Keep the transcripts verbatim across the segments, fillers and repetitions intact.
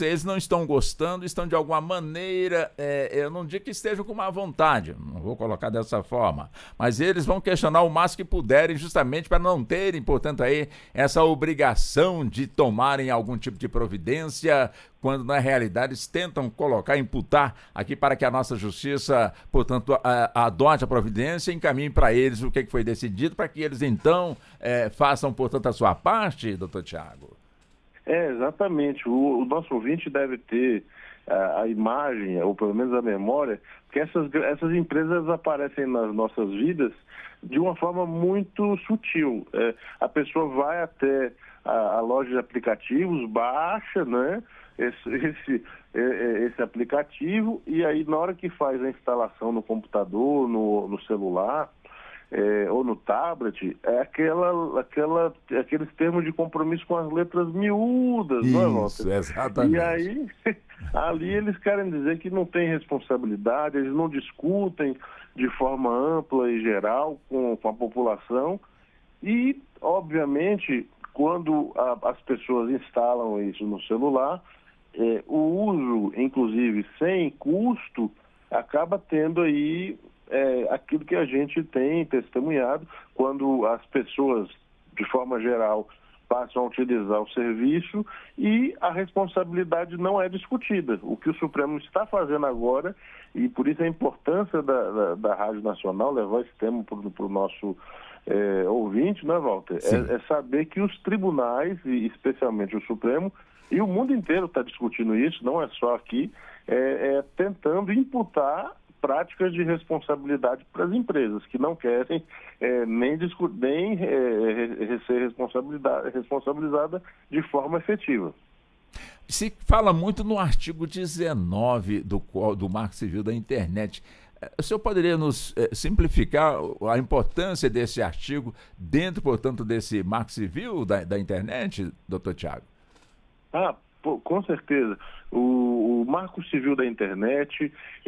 eles, eles não estão gostando, estão de alguma maneira, é, eu não digo que estejam com má vontade, não vou colocar dessa forma, mas eles vão questionar o máximo que puderem justamente para não terem, portanto, aí, essa obrigação de tomarem algum tipo de providência, quando na realidade eles tentam colocar, imputar aqui para que a nossa justiça, portanto, a, a adote a providência e encaminhe para eles o que foi decidido, para que eles então é, façam, portanto, a sua parte, doutor Tiago. É, exatamente. O, o nosso ouvinte deve ter a, a imagem, ou pelo menos a memória, que essas, essas empresas aparecem nas nossas vidas de uma forma muito sutil. É, a pessoa vai até a, a loja de aplicativos, baixa, né? Esse, esse, esse aplicativo, e aí na hora que faz a instalação no computador, no, no celular é, ou no tablet, é aquela, aquela, aqueles termos de compromisso com as letras miúdas, Isso, não é, Walter? Exatamente. E aí, ali eles querem dizer que não tem responsabilidade, eles não discutem de forma ampla e geral com, com a população e, obviamente, quando a, as pessoas instalam isso no celular, É, o uso, inclusive, sem custo, acaba tendo aí é, aquilo que a gente tem testemunhado quando as pessoas, de forma geral, passam a utilizar o serviço e a responsabilidade não é discutida. O que o Supremo está fazendo agora, e por isso a importância da, da, da Rádio Nacional levar esse tema para o nosso é, ouvinte, né, Walter? É, é saber que os tribunais, e especialmente o Supremo, e o mundo inteiro está discutindo isso, não é só aqui, é, é, tentando imputar práticas de responsabilidade para as empresas, que não querem é, nem, nem é, ser responsabilizada de forma efetiva. Se fala muito no artigo dezenove do, do Marco Civil da Internet. O senhor poderia nos eh, simplificar a importância desse artigo dentro, portanto, desse Marco Civil da, da Internet, doutor Tiago? Ah, pô, com certeza. O, o Marco Civil da Internet,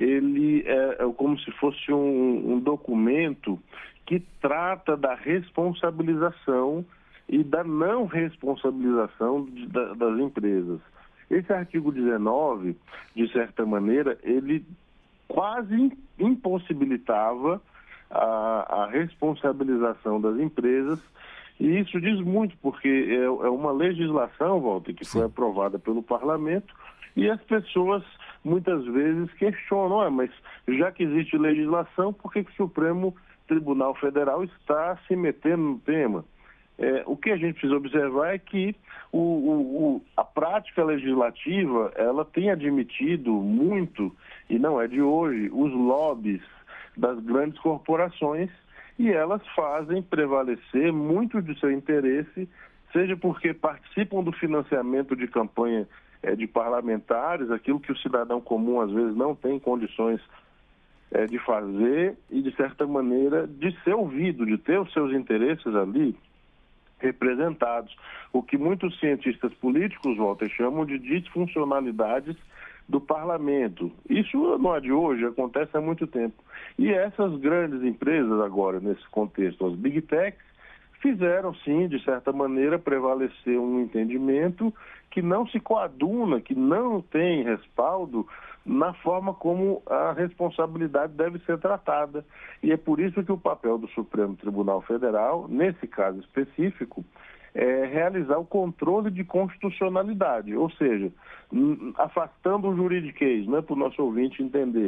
ele é, é como se fosse um, um documento que trata da responsabilização e da não responsabilização de, da, das empresas. Esse artigo dezenove, de certa maneira, ele quase impossibilitava a, a responsabilização das empresas. E isso diz muito, porque é, é uma legislação, Walter, que Sim. foi aprovada pelo parlamento, e as pessoas muitas vezes questionam, ah, mas já que existe legislação, por que, que o Supremo Tribunal Federal está se metendo no tema? É, o que a gente precisa observar é que o, o, o, a prática legislativa, ela tem admitido muito, e não é de hoje, os lobbies das grandes corporações, e elas fazem prevalecer muito de seu interesse, seja porque participam do financiamento de campanha é, de parlamentares, aquilo que o cidadão comum às vezes não tem condições é, de fazer, e de certa maneira de ser ouvido, de ter os seus interesses ali representados. O que muitos cientistas políticos, Walter, chamam de disfuncionalidades do parlamento. Isso não é de hoje, acontece há muito tempo. E essas grandes empresas agora, nesse contexto, as Big Techs, fizeram sim, de certa maneira, prevalecer um entendimento que não se coaduna, que não tem respaldo na forma como a responsabilidade deve ser tratada. E é por isso que o papel do Supremo Tribunal Federal, nesse caso específico, é realizar o controle de constitucionalidade, ou seja, afastando o juridiquês, né, para o nosso ouvinte entender.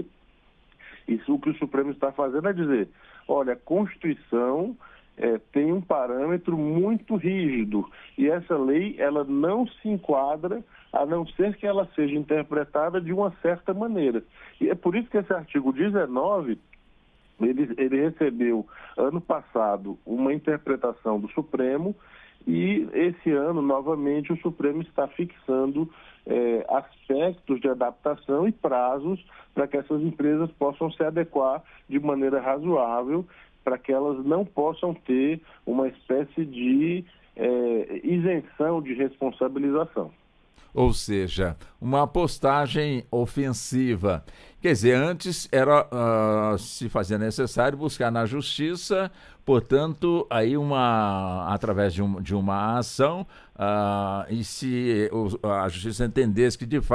Isso o que o Supremo está fazendo é dizer, olha, a Constituição é, tem um parâmetro muito rígido e essa lei ela não se enquadra a não ser que ela seja interpretada de uma certa maneira. E é por isso que esse artigo dezenove, ele, ele recebeu ano passado uma interpretação do Supremo. E esse ano, novamente, o Supremo está fixando eh, aspectos de adaptação e prazos para que essas empresas possam se adequar de maneira razoável, para que elas não possam ter uma espécie de eh, isenção de responsabilização. Ou seja, uma postagem ofensiva. Quer dizer, antes era uh, se fazia necessário buscar na justiça, portanto, aí uma, através de, um, de uma ação, uh, e se a justiça entendesse que de fato